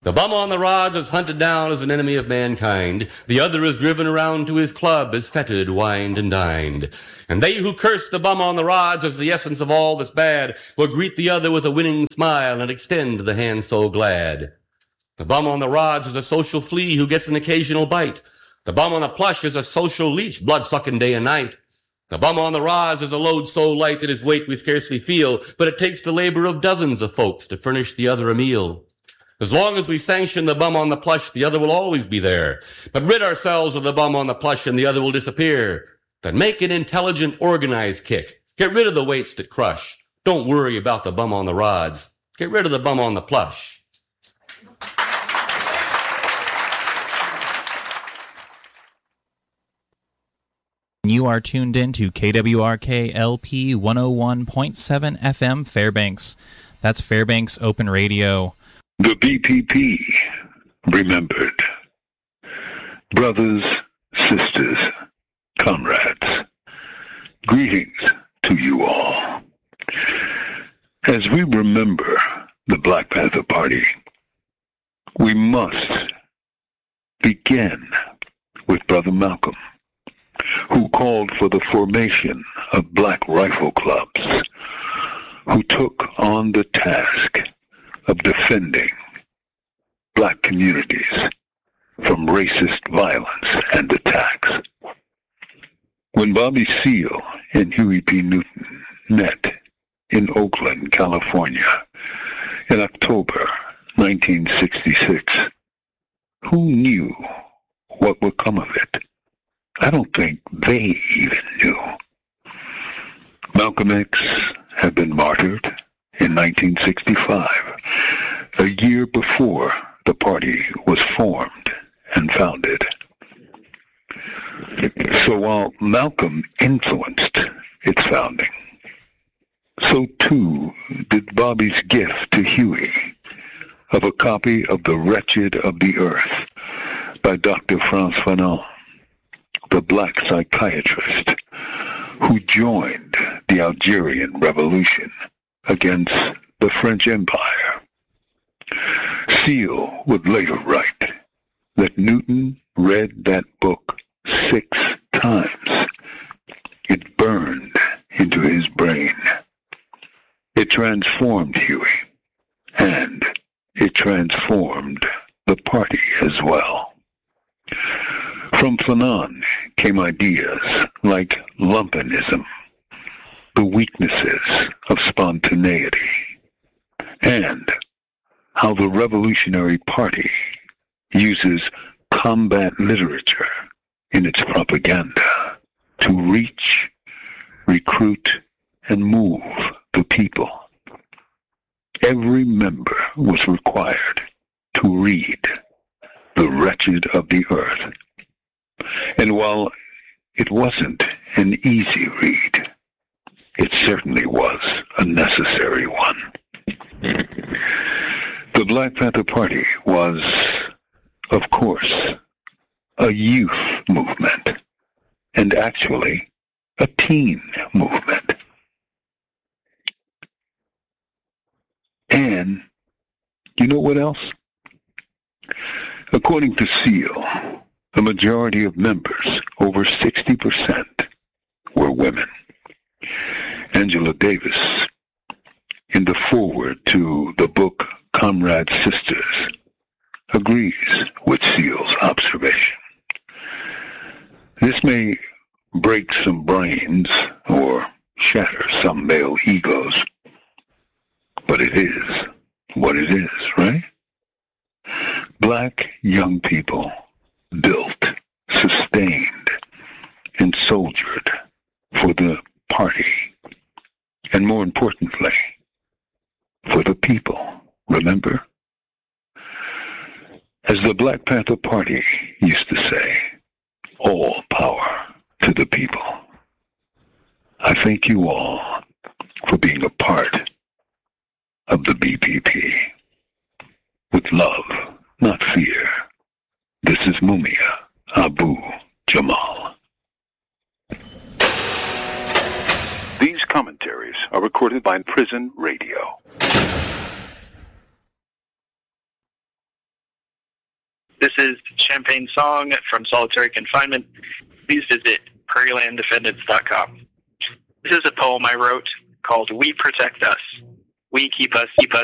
The bum on the rods is hunted down as an enemy of mankind. The other is driven around to his club, is fettered, wined, and dined. And they who curse the bum on the rods as the essence of all that's bad will greet the other with a winning smile and extend the hand so glad. The bum on the rods is a social flea who gets an occasional bite. The bum on the plush is a social leech, blood-sucking day and night. The bum on the rods is a load so light that his weight we scarcely feel, but it takes the labor of dozens of folks to furnish the other a meal. As long as we sanction the bum on the plush, the other will always be there. But rid ourselves of the bum on the plush and the other will disappear. Then make an intelligent, organized kick. Get rid of the weights that crush. Don't worry about the bum on the rods. Get rid of the bum on the plush. You are tuned in to KWRK LP 101.7 FM Fairbanks. That's Fairbanks Open Radio. The BPP remembered. Brothers, sisters, comrades, greetings to you all. As we remember the Black Panther Party, we must begin with Brother Malcolm, who called for the formation of black rifle clubs, who took on the task of defending black communities from racist violence and attacks. When Bobby Seale and Huey P. Newton met in Oakland, California in October 1966, who knew what would come of it? I don't think they even knew. Malcolm X had been martyred in 1965, a year before the party was formed and founded. So while Malcolm influenced its founding, so too did Bobby's gift to Huey of a copy of The Wretched of the Earth by Dr. Frantz Fanon, the black psychiatrist who joined the Algerian Revolution against the French Empire. Seale would later write that Newton read that book 6 times. It burned into his brain. It transformed Huey, and it transformed the party as well. From Fanon came ideas like lumpenism, the weaknesses of spontaneity, and how the Revolutionary Party uses combat literature in its propaganda to reach, recruit, and move the people. Every member was required to read The Wretched of the Earth. And while it wasn't an easy read, it certainly was a necessary one. The Black Panther Party was, of course, a youth movement, and actually a teen movement. And you know what else? According to Seale, the majority of members, over 60%, were women. Angela Davis, in the foreword to the book Comrade Sisters, agrees with Seale's observation. This may break some brains or shatter some male egos, but it is what it is, right? Black young people built, sustained, and soldiered for the party, and more importantly, for the people, remember? As the Black Panther Party used to say, all power to the people. I thank you all for being a part of the BPP. With love, not fear, this is Mumia Abu Jamal. These commentaries are recorded by Prison Radio. This is Champagne Song from Solitary Confinement. Please visit prairielanddefendants.com. This is a poem I wrote called We Protect Us. We keep us